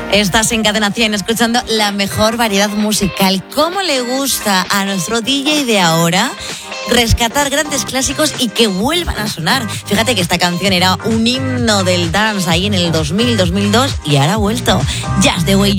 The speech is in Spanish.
Estás en Cadena 100 escuchando la mejor variedad musical. ¿Cómo le gusta a nuestro DJ de ahora rescatar grandes clásicos y que vuelvan a sonar? Fíjate que esta canción era un himno del dance ahí en el 2000, 2002 y ahora ha vuelto. Just the Way